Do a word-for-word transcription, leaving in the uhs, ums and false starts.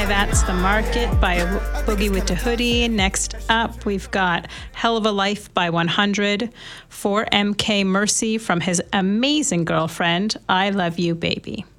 That's the Market by Boogie with the Hoodie. Next up, we've got Hell of a Life by one hundred. For M K Mercy from his amazing girlfriend, I Love You Baby.